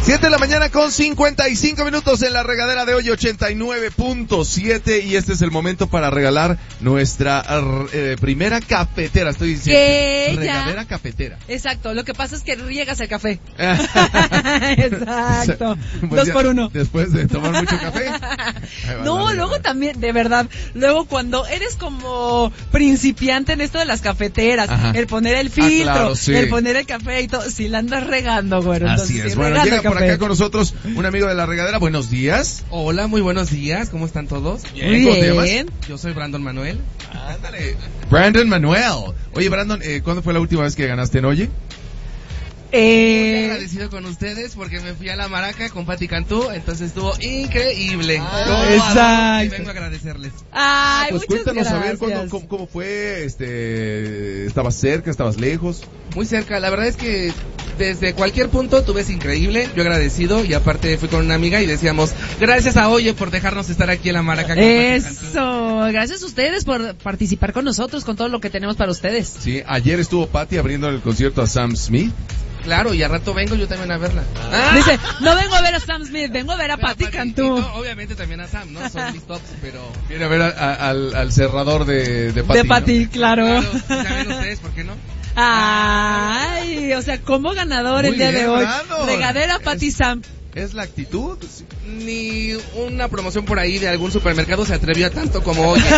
7 de la mañana con 55 minutos en la regadera de hoy 89.7 y este es el momento para regalar nuestra primera cafetera. Estoy diciendo regadera cafetera. Exacto, lo que pasa es que riegas el café. Exacto, pues 2 por 1. Después de tomar mucho café. No, luego también, de verdad, luego cuando eres como principiante en esto de las cafeteras, ajá, el poner el filtro, claro, sí, el poner el café y todo, si la andas regando, güero. Así es, bueno, llega por acá con nosotros un amigo de la regadera. Buenos días. Hola, muy buenos días. ¿Cómo están todos? Bien. ¿Cómo te llamas? Yo soy Brandon Manuel. Ándale. Brandon Manuel. Oye, Brandon, ¿cuándo fue la última vez que ganaste en Oye? Estoy agradecido con ustedes porque me fui a la Maraca con Pati Cantú, entonces estuvo increíble. Exacto. Y vengo a agradecerles. Ay, pues cuéntanos gracias. A ver cómo fue, ¿estabas cerca, estabas lejos? Muy cerca, la verdad es que desde cualquier punto tú ves increíble, yo agradecido y aparte fui con una amiga y decíamos, gracias a Oye por dejarnos estar aquí en la Maraca con eso, gracias a ustedes por participar con nosotros, con todo lo que tenemos para ustedes. Sí, ayer estuvo Pati abriendo el concierto a Sam Smith. Claro, y al rato vengo yo también a verla. Dice, no vengo a ver a Sam Smith, vengo a ver a Pati Cantú. Obviamente también a Sam, ¿no? Son mis tops, pero... Viene a ver al cerrador de Pati. De Pati, ¿no? Claro. ¿Saben ustedes por qué no? Ay, o sea, como ganador muy el día bien, de hoy. Brandon. Regadera Pati Sam. ¿Es la actitud? Ni una promoción por ahí de algún supermercado se atrevió a tanto como Oye.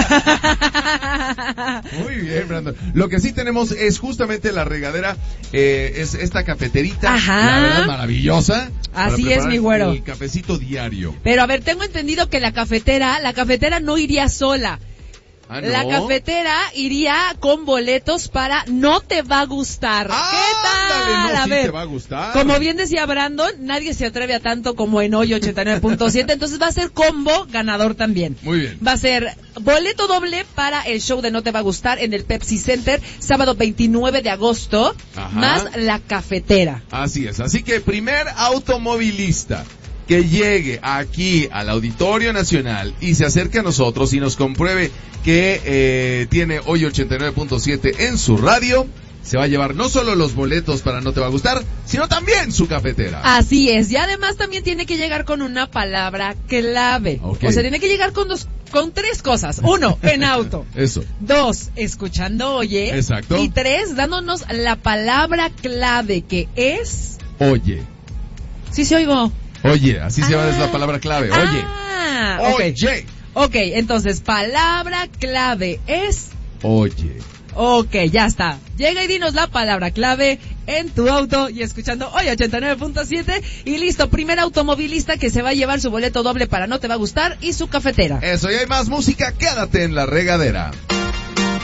Muy bien, Brandon. Lo que sí tenemos es justamente la regadera, es esta cafeterita. Ajá. La verdad, maravillosa. Así es, mi güero. El cafecito diario. Pero a ver, tengo entendido que la cafetera no iría sola. ¿Ah, no? La cafetera iría con boletos para No Te Va a Gustar. ¿Qué tal? No, a sí ver, te va a gustar. Como bien decía Brandon, nadie se atreve a tanto como en Hoy 89.7, entonces va a ser combo ganador también. Muy bien. Va a ser boleto doble para el show de No Te Va a Gustar en el Pepsi Center, sábado 29 de agosto, ajá, más la cafetera. Así es, así que primer automovilista que llegue aquí al Auditorio Nacional y se acerque a nosotros y nos compruebe que tiene Hoy 89.7 en su radio, se va a llevar no solo los boletos para No Te Va a Gustar, sino también su cafetera. Así es, y además también tiene que llegar con una palabra clave. Okay. O sea, tiene que llegar con 3 cosas. 1, en auto. Eso. 2, escuchando Oye. Exacto. Y 3, dándonos la palabra clave que es... Oye. Sí, se oigo. Oye, así se llama la palabra clave. Oye. Okay. Oye. Ok, entonces, palabra clave es... Oye. Ok, ya está. Llega y dinos la palabra clave en tu auto y escuchando Hoy 89.7 y listo, primer automovilista que se va a llevar su boleto doble para No Te Va a Gustar y su cafetera. Eso, y hay más música, quédate en la regadera.